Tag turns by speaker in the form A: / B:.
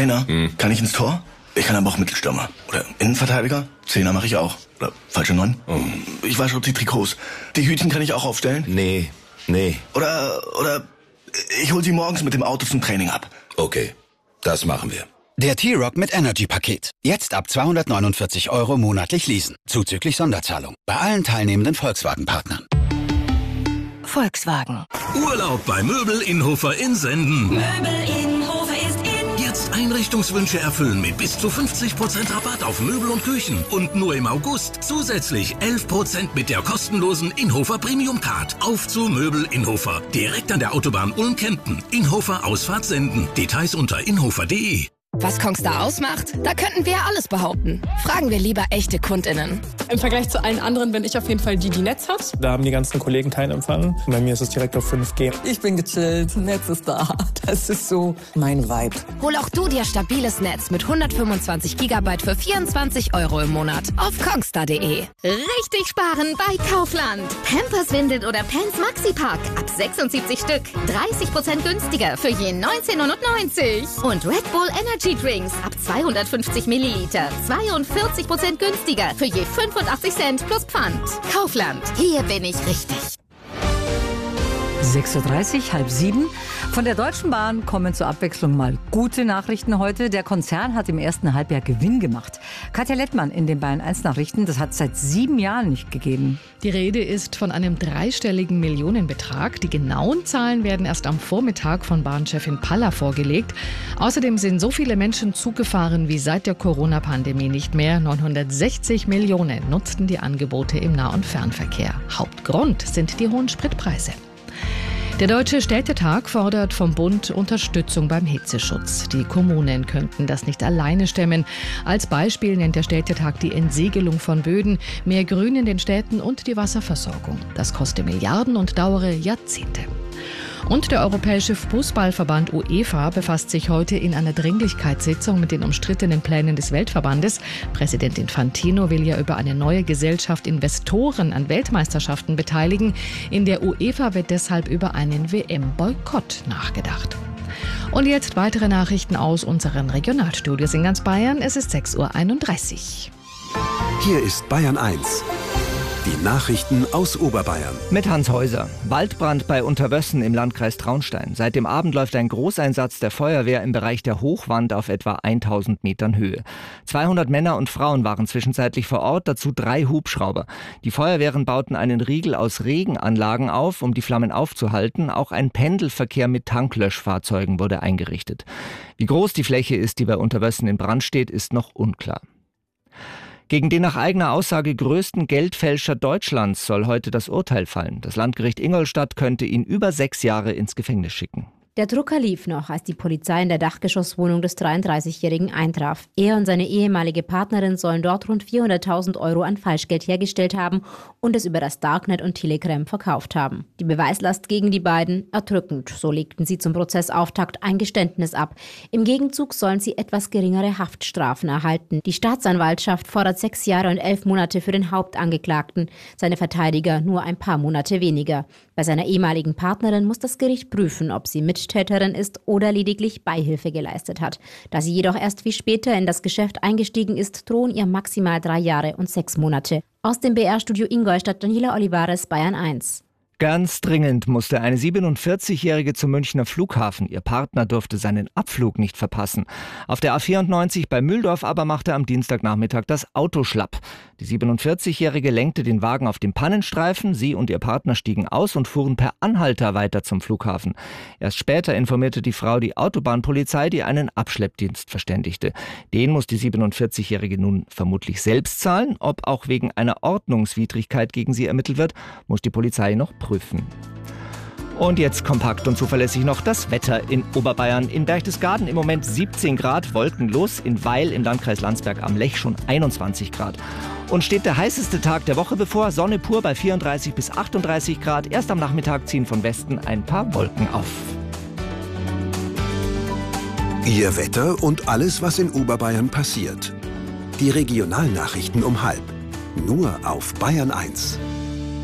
A: Trainer, kann ich ins Tor? Ich kann aber auch Mittelstürmer. Oder Innenverteidiger? Zehner mache ich auch. Oder falsche 9. Ich wasche auch die Trikots. Die Hütchen kann ich auch aufstellen?
B: Nee.
A: Oder ich hol sie morgens mit dem Auto zum Training ab.
B: Okay, das machen wir.
C: Der T-Rock mit Energy-Paket. Jetzt ab 249 € monatlich leasen. Zuzüglich Sonderzahlung. Bei allen teilnehmenden Volkswagen-Partnern.
D: Volkswagen.
E: Urlaub bei Möbel Inhofer in Senden.
D: Möbel Inhofer ist in.
E: Jetzt Einrichtungswünsche erfüllen mit bis zu 50% Rabatt auf Möbel und Küchen. Und nur im August zusätzlich 11% mit der kostenlosen Inhofer Premium Card. Auf zu Möbel Inhofer. Direkt an der Autobahn Ulm-Kempten. Inhofer Ausfahrt Senden. Details unter inhofer.de.
F: Was Kongstar ausmacht? Da könnten wir alles behaupten. Fragen wir lieber echte KundInnen.
G: Im Vergleich zu allen anderen bin ich auf jeden Fall die Netz hat.
H: Da haben die ganzen Kollegen keinen Empfang. Bei mir ist es direkt auf 5G.
I: Ich bin gechillt, Netz ist da. Das ist so mein Vibe.
F: Hol auch du dir stabiles Netz mit 125 GB für 24 € im Monat auf kongstar.de.
J: Richtig sparen bei Kaufland. Pampers Windel oder Pants Maxi Pack ab 76 Stück. 30% günstiger für je 19,90 €. Und Red Bull Energy Drinks ab 250 Milliliter. 42% günstiger für je 85 Cent plus Pfand. Kaufland. Hier bin ich richtig.
K: 6:30 Uhr, 6:30. Von der Deutschen Bahn kommen zur Abwechslung mal gute Nachrichten heute. Der Konzern hat im ersten Halbjahr Gewinn gemacht. Katja Lettmann in den Bayern 1 Nachrichten, das hat es seit 7 Jahren nicht gegeben.
L: Die Rede ist von einem dreistelligen Millionenbetrag. Die genauen Zahlen werden erst am Vormittag von Bahnchefin Palla vorgelegt. Außerdem sind so viele Menschen Zug gefahren wie seit der Corona-Pandemie nicht mehr. 960 Millionen nutzten die Angebote im Nah- und Fernverkehr. Hauptgrund sind die hohen Spritpreise. Der Deutsche Städtetag fordert vom Bund Unterstützung beim Hitzeschutz. Die Kommunen könnten das nicht alleine stemmen. Als Beispiel nennt der Städtetag die Entsiegelung von Böden, mehr Grün in den Städten und die Wasserversorgung. Das koste Milliarden und dauere Jahrzehnte. Und der Europäische Fußballverband UEFA befasst sich heute in einer Dringlichkeitssitzung mit den umstrittenen Plänen des Weltverbandes. Präsident Infantino will ja über eine neue Gesellschaft Investoren an Weltmeisterschaften beteiligen. In der UEFA wird deshalb über einen WM-Boykott nachgedacht. Und jetzt weitere Nachrichten aus unseren Regionalstudios in ganz Bayern. Es ist 6:31 Uhr.
M: Hier ist Bayern 1. Die Nachrichten aus Oberbayern.
N: Mit Hans Häuser. Waldbrand bei Unterwössen im Landkreis Traunstein. Seit dem Abend läuft ein Großeinsatz der Feuerwehr im Bereich der Hochwand auf etwa 1000 Metern Höhe. 200 Männer und Frauen waren zwischenzeitlich vor Ort, dazu 3 Hubschrauber. Die Feuerwehren bauten einen Riegel aus Regenanlagen auf, um die Flammen aufzuhalten. Auch ein Pendelverkehr mit Tanklöschfahrzeugen wurde eingerichtet. Wie groß die Fläche ist, die bei Unterwössen in Brand steht, ist noch unklar. Gegen den nach eigener Aussage größten Geldfälscher Deutschlands soll heute das Urteil fallen. Das Landgericht Ingolstadt könnte ihn über 6 Jahre ins Gefängnis schicken.
O: Der Drucker lief noch, als die Polizei in der Dachgeschosswohnung des 33-Jährigen eintraf. Er und seine ehemalige Partnerin sollen dort rund 400.000 € an Falschgeld hergestellt haben und es über das Darknet und Telegram verkauft haben. Die Beweislast gegen die beiden erdrückend. So legten sie zum Prozessauftakt ein Geständnis ab. Im Gegenzug sollen sie etwas geringere Haftstrafen erhalten. Die Staatsanwaltschaft fordert 6 Jahre und 11 Monate für den Hauptangeklagten. Seine Verteidiger nur ein paar Monate weniger. Bei seiner ehemaligen Partnerin muss das Gericht prüfen, ob sie Mittäterin ist oder lediglich Beihilfe geleistet hat. Da sie jedoch erst viel später in das Geschäft eingestiegen ist, drohen ihr maximal 3 Jahre und 6 Monate. Aus dem BR-Studio Ingolstadt, Daniela Olivares, Bayern 1.
N: Ganz dringend musste eine 47-Jährige zum Münchner Flughafen. Ihr Partner durfte seinen Abflug nicht verpassen. Auf der A94 bei Mühldorf aber machte am Dienstagnachmittag das Auto schlapp. Die 47-Jährige lenkte den Wagen auf dem Pannenstreifen. Sie und ihr Partner stiegen aus und fuhren per Anhalter weiter zum Flughafen. Erst später informierte die Frau die Autobahnpolizei, die einen Abschleppdienst verständigte. Den muss die 47-Jährige nun vermutlich selbst zahlen. Ob auch wegen einer Ordnungswidrigkeit gegen sie ermittelt wird, muss die Polizei noch prüfen. Und jetzt kompakt und zuverlässig noch das Wetter in Oberbayern. In Berchtesgaden im Moment 17 Grad, wolkenlos. In Weil im Landkreis Landsberg am Lech schon 21 Grad. Und steht der heißeste Tag der Woche bevor. Sonne pur bei 34 bis 38 Grad. Erst am Nachmittag ziehen von Westen ein paar Wolken auf.
M: Ihr Wetter und alles, was in Oberbayern passiert. Die Regionalnachrichten um 12:30. Nur auf Bayern 1.